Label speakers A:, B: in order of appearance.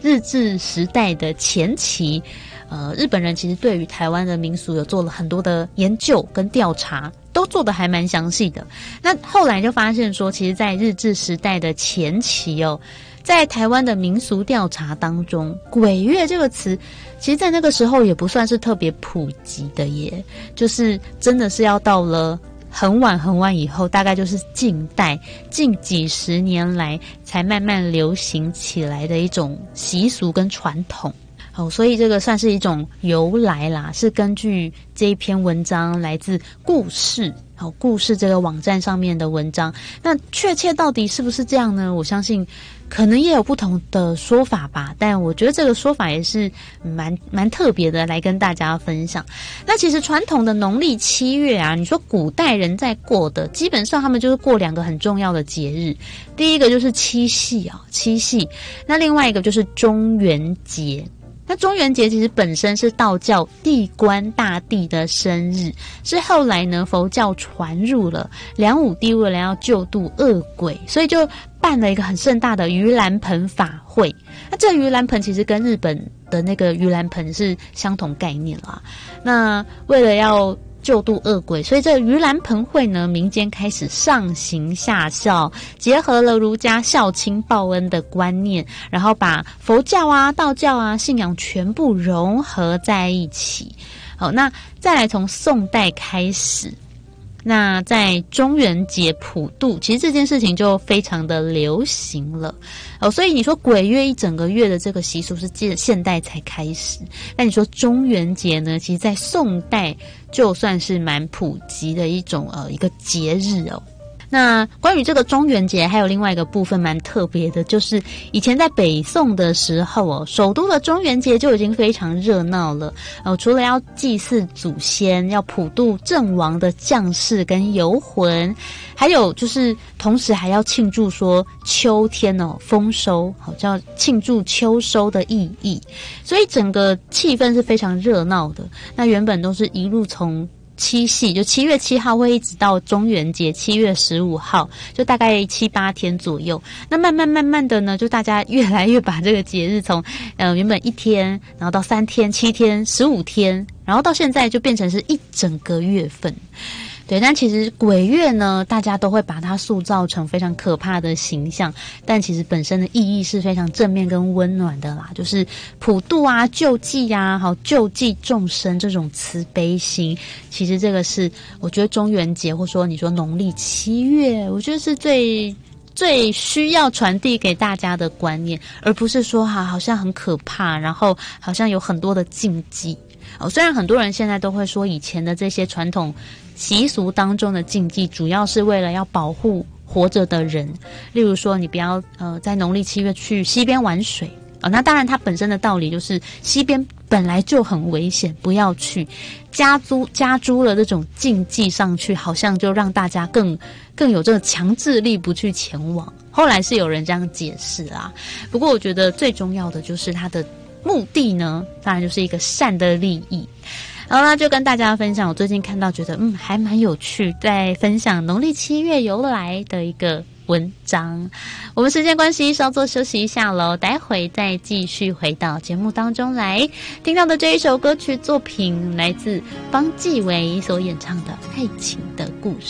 A: 日治时代的前期，日本人其实对于台湾的民俗有做了很多的研究跟调查，都做得还蛮详细的。那后来就发现说，其实在日治时代的前期在台湾的民俗调查当中，鬼月这个词其实在那个时候也不算是特别普及的耶，就是真的是要到了很晚很晚以后，大概就是近代近几十年来才慢慢流行起来的一种习俗跟传统。所以这个算是一种由来啦，是根据这一篇文章来自故事这个网站上面的文章。那确切到底是不是这样呢？我相信可能也有不同的说法吧，但我觉得这个说法也是蛮特别的，来跟大家分享。那其实传统的农历7月啊，你说古代人在过的，基本上他们就是过2个很重要的节日，第一个就是七夕，那另外一个就是中元节。那中元节其实本身是道教地官大帝的生日，是后来呢佛教传入了，梁武帝为了要救度恶鬼，所以就办了一个很盛大的盂兰盆法会。那这个盂兰盆其实跟日本的那个盂兰盆是相同概念啦。那为了要救度恶鬼，所以这盂兰盆会呢，民间开始上行下效，结合了儒家孝亲报恩的观念，然后把佛教啊、道教啊信仰全部融合在一起。好，那再来从宋代开始，那在中元节普渡，其实这件事情就非常的流行了。所以你说鬼月一整个月的这个习俗是现代才开始，那你说中元节呢，其实在宋代就算是蛮普及的一种一个节日哦。那关于这个中元节还有另外一个部分蛮特别的，就是以前在北宋的时候首都的中元节就已经非常热闹了。除了要祭祀祖先，要普渡阵亡的将士跟游魂，还有就是同时还要庆祝说秋天丰收，叫庆祝秋收的意义，所以整个气氛是非常热闹的。那原本都是一路从七夕，就7月7号会一直到中元节7月15号，就大概7、8天左右。那慢慢的呢，就大家越来越把这个节日从原本1天，然后到3天、7天、15天，然后到现在就变成是一整个月份。对，但其实鬼月呢，大家都会把它塑造成非常可怕的形象，但其实本身的意义是非常正面跟温暖的啦，就是普渡啊、救济啊、救济众生这种慈悲心。其实这个是我觉得中元节，或说你说农历7月，我觉得是最需要传递给大家的观念，而不是说好像很可怕，然后好像有很多的禁忌。虽然很多人现在都会说以前的这些传统习俗当中的禁忌主要是为了要保护活着的人，例如说你不要在农历7月去溪边玩水那当然它本身的道理就是溪边本来就很危险，不要去加诸了这种禁忌上去，好像就让大家更有这个强制力不去前往。后来是有人这样解释啦，不过我觉得最重要的就是它的目的呢，当然就是一个善的利益。好啦，就跟大家分享我最近看到觉得还蛮有趣，在分享农历7月由来的一个文章。我们时间关系稍作休息一下咯，待会再继续回到节目当中来。听到的这一首歌曲作品来自方季韦所演唱的《爱情的故事》。